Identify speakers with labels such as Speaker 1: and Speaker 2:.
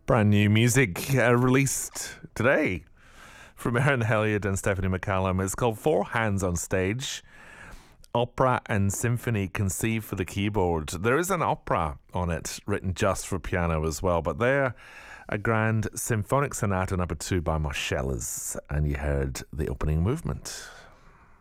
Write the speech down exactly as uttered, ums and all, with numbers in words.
Speaker 1: Brand new music uh, released today from Aaron Helliard and Stephanie McCallum. It's called Four Hands on Stage, Opera and Symphony conceived for the keyboard. There is an opera on it written just for piano as well, but they're a grand symphonic sonata number two by Moscheles, and you heard the opening movement.